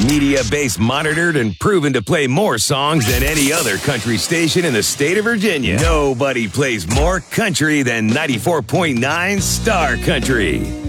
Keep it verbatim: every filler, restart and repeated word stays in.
Media base monitored and proven to play more songs than any other country station in the state of Virginia. Nobody plays more country than ninety-four point nine Star Country.